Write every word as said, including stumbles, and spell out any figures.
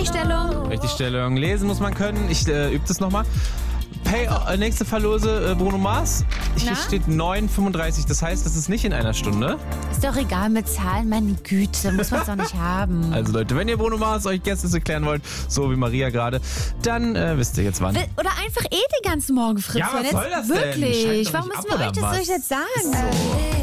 Richtigstellung. Richtigstellung. Lesen muss man können. Ich äh, übe das nochmal. Pay, äh, nächste Verlose, äh, Bruno Mars. Hier Na? steht neun fünfunddreißig. Das heißt, das ist nicht in einer Stunde. Ist doch egal mit Zahlen, meine Güte. Muss man es doch nicht haben. Also Leute, wenn ihr Bruno Mars euch Gäste erklären wollt, so wie Maria gerade, dann äh, wisst ihr jetzt wann. Oder einfach eh den ganzen Morgen Fritz. Ja, was hören. soll Jetzt das denn? Wirklich. Schaltet doch Warum nicht müssen ab, wir euch oder das was? so jetzt sagen?